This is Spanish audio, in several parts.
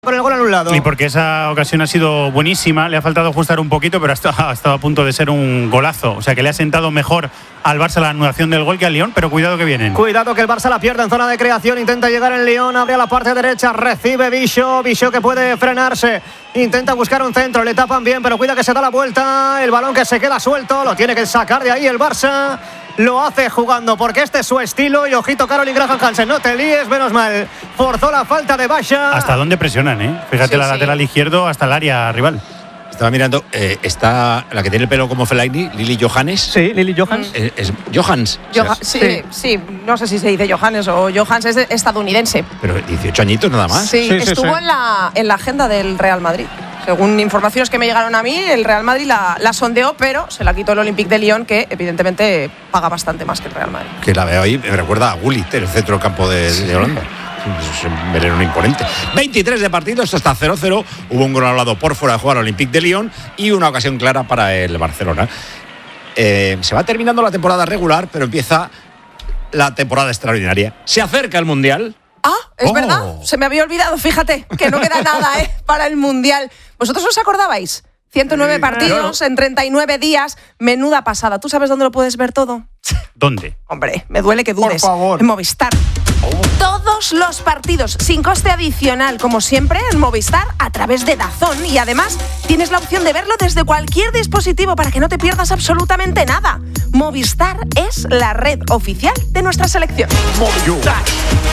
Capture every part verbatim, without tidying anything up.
Con el gol anulado. Y porque esa ocasión ha sido buenísima, le ha faltado ajustar un poquito, pero ha estado, ha estado a punto de ser un golazo. O sea que le ha sentado mejor al Barça la anulación del gol que al Lyon, pero cuidado que vienen. Cuidado que el Barça la pierde en zona de creación, intenta llegar el Lyon, abre a la parte derecha, recibe Bicho, Bicho que puede frenarse, intenta buscar un centro, le tapan bien, pero cuida que se da la vuelta, el balón que se queda suelto, lo tiene que sacar de ahí el Barça. Lo hace jugando porque este es su estilo. Y ojito, Caroline Graham Hansen, no te líes, menos mal. Forzó la falta de Basha. ¿Hasta dónde presionan, eh? Fíjate, sí, la sí. lateral izquierdo hasta el área rival. Estaba mirando, eh, está la que tiene el pelo como Fellaini, Lily Johannes. Sí, Lily Johannes. Mm. Es, es Johans. Joha- sí, sí, sí, no sé si se dice Johannes o Johans, es estadounidense. Pero dieciocho añitos nada más. Sí, sí estuvo sí, sí. En, la, en la agenda del Real Madrid. Según informaciones que me llegaron a mí, el Real Madrid la, la sondeó, pero se la quitó el Olympique de Lyon, que evidentemente paga bastante más que el Real Madrid. Que la veo ahí, me recuerda a Gullit, el centro del campo de, de Holanda. Es un veneno imponente. veintitrés de partido, esto está cero cero. Hubo un gol anulado por fuera de jugar al Olympique de Lyon y una ocasión clara para el Barcelona. Eh, se va terminando la temporada regular, pero empieza la temporada extraordinaria. Se acerca el Mundial. Ah, es oh. verdad, se me había olvidado, fíjate, que no queda nada ¿eh? para el Mundial. ¿Vosotros os acordabais? ciento nueve sí, partidos claro. en treinta y nueve días, menuda pasada. ¿Tú sabes dónde lo puedes ver todo? ¿Dónde? Hombre, me duele que dudes. Por favor. En Movistar. Oh. Todos los partidos, sin coste adicional, como siempre, en Movistar, a través de DAZN. Y además, tienes la opción de verlo desde cualquier dispositivo para que no te pierdas absolutamente nada. Movistar es la red oficial de nuestra selección. Movistar.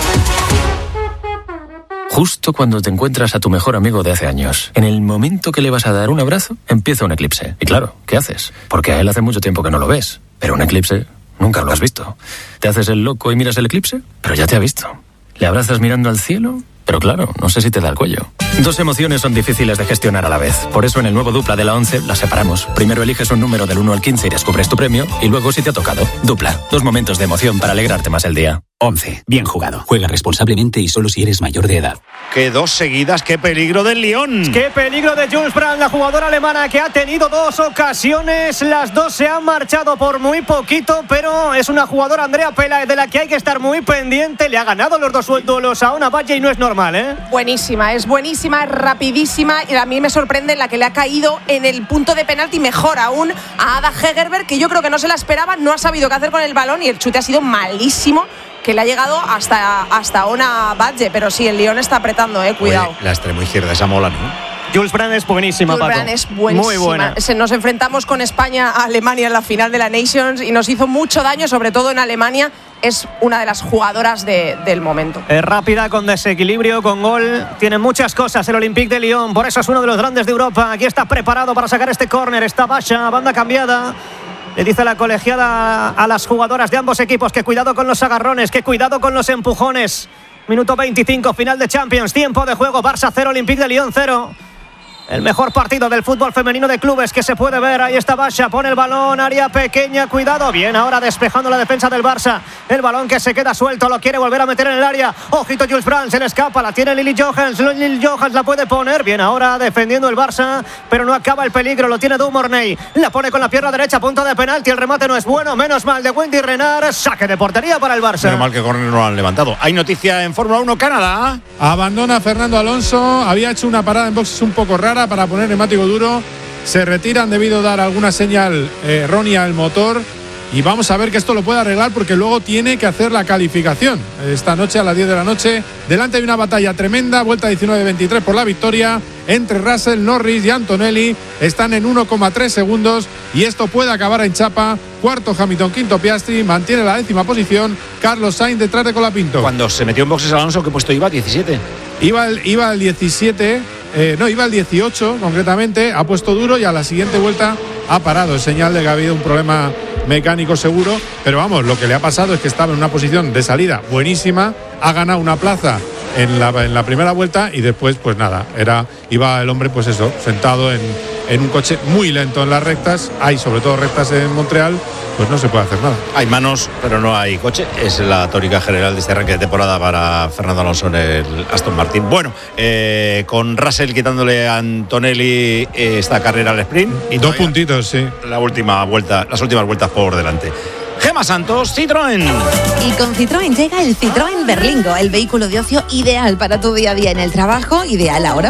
Justo cuando te encuentras a tu mejor amigo de hace años, en el momento que le vas a dar un abrazo, empieza un eclipse. Y claro, ¿qué haces? Porque a él hace mucho tiempo que no lo ves. Pero un eclipse nunca lo has visto. ¿Te haces el loco y miras el eclipse? Pero ya te ha visto. ¿Le abrazas mirando al cielo? Pero claro, no sé si te da el cuello. Dos emociones son difíciles de gestionar a la vez. Por eso en el nuevo Dupla de la once las separamos. Primero eliges un número del uno al quince y descubres tu premio. Y luego si te ha tocado. Dupla. Dos momentos de emoción para alegrarte más el día. once. Bien jugado. Juega responsablemente y solo si eres mayor de edad. Que dos seguidas, qué peligro del Lyon. Qué peligro de Jules Brandt, la jugadora alemana que ha tenido dos ocasiones. Las dos se han marchado por muy poquito, pero es una jugadora, Andrea Pelaez, de la que hay que estar muy pendiente. Le ha ganado los dos duelos a Ona Valle y no es normal, ¿eh? Buenísima, es buenísima, es rapidísima. Y a mí me sorprende la que le ha caído en el punto de penalti, mejor aún, a Ada Hegerberg, que yo creo que no se la esperaba, no ha sabido qué hacer con el balón y el chute ha sido malísimo, que le ha llegado hasta, hasta Ona Valle. Pero sí, el Lyon está apretando, eh, cuidado. Oye, la extremo izquierda, esa mola, ¿no? Jules Brandt es buenísima, Jules Paco. Brandt es buenísima. Muy buena. Nos enfrentamos con España a Alemania en la final de la Nations y nos hizo mucho daño, sobre todo en Alemania. Es una de las jugadoras de, del momento. Es rápida, con desequilibrio, con gol. Tiene muchas cosas el Olympique de Lyon. Por eso es uno de los grandes de Europa. Aquí está preparado para sacar este córner. Está Basha, banda cambiada. Le dice la colegiada a las jugadoras de ambos equipos que cuidado con los agarrones, que cuidado con los empujones. Minuto veinticinco, final de Champions. Tiempo de juego, Barça cero, Olympique de Lyon cero. El mejor partido del fútbol femenino de clubes que se puede ver. Ahí está Basha, pone el balón, área pequeña, cuidado. Bien, ahora despejando la defensa del Barça. El balón que se queda suelto, lo quiere volver a meter en el área. Ojito, Jules Brandt, se le escapa, la tiene Lily Johans. Lily Johans la puede poner. Bien, ahora defendiendo el Barça, pero no acaba el peligro, lo tiene Dumornay. La pone con la pierna derecha, punto de penalti. El remate no es bueno, menos mal de Wendy Renard. Saque de portería para el Barça. Menos mal que córner no lo han levantado. Hay noticia en Fórmula uno Canadá. Abandona Fernando Alonso, había hecho una parada en boxes un poco rara para poner neumático duro, se retiran debido a dar alguna señal eh, errónea al motor y vamos a ver que esto lo puede arreglar porque luego tiene que hacer la calificación esta noche a las diez de la noche. Delante hay una batalla tremenda, vuelta diecinueve veintitrés por la victoria entre Russell, Norris y Antonelli, están en uno coma tres segundos y esto puede acabar en chapa. Cuarto Hamilton, quinto Piastri, mantiene la décima posición Carlos Sainz detrás de Colapinto. Cuando se metió en boxes Alonso, ¿qué puesto iba? diecisiete. Iba el, iba el diecisiete, eh, no, iba el dieciocho concretamente, ha puesto duro y a la siguiente vuelta ha parado. Es señal de que ha habido un problema mecánico seguro, pero vamos, lo que le ha pasado es que estaba en una posición de salida buenísima, ha ganado una plaza en la, en la primera vuelta y después pues nada, era iba el hombre pues eso, sentado en, en un coche muy lento en las rectas, hay sobre todo rectas en Montreal, pues no se puede hacer nada. Hay manos, pero no hay coche. Es la tónica general de este arranque de temporada para Fernando Alonso en el Aston Martin. Bueno, eh, con Russell quitándole a Antonelli eh, esta carrera al sprint. Y dos puntitos, sí. La última vuelta, las últimas vueltas por delante. Gemma Gemma Santos, Citroën. Y con Citroën llega el Citroën Berlingo, el vehículo de ocio ideal para tu día a día en el trabajo, ideal ahora